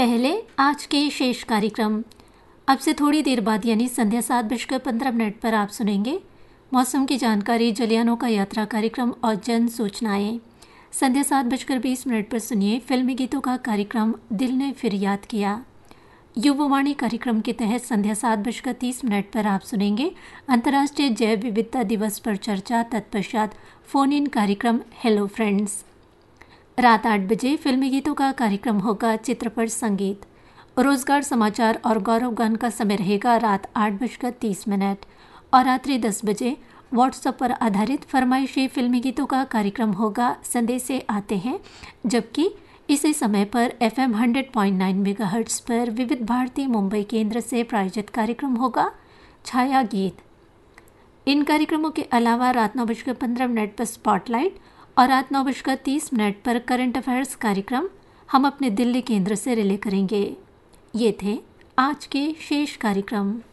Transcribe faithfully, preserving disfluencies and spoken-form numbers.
पहले आज के शेष कार्यक्रम। अब से थोड़ी देर बाद यानी संध्या सात बजकर पंद्रह मिनट पर आप सुनेंगे मौसम की जानकारी, जलियानों का यात्रा कार्यक्रम और जन सूचनाएं। संध्या सात बजकर बीस मिनट पर सुनिए फिल्मी गीतों का कार्यक्रम दिल ने फिर याद किया। युववाणी कार्यक्रम के तहत संध्या सात बजकर तीस मिनट पर आप सुनेंगे अंतर्राष्ट्रीय जैव विविधता दिवस पर चर्चा। तत्पश्चात फोन इन कार्यक्रम हेलो फ्रेंड्स। रात आठ बजे फिल्मी गीतों का कार्यक्रम होगा चित्रपट संगीत। रोजगार समाचार और गौरव गान का समय रहेगा रात आठ बजकर तीस मिनट और रात्रि दस बजे व्हाट्सएप पर आधारित फरमाइशी फिल्मी गीतों का कार्यक्रम होगा संदेशे आते हैं, जबकि इसी समय पर F am hundred point nine megahertz पर विविध भारती मुंबई केंद्र से प्रायोजित कार्यक्रम होगा छाया गीत। इन कार्यक्रमों के अलावा रात नौ बजकर पंद्रह मिनट पर स्पॉटलाइट और रात नौ बजकर तीस मिनट पर करंट अफेयर्स कार्यक्रम हम अपने दिल्ली केंद्र से रिले करेंगे। ये थे आज के शेष कार्यक्रम।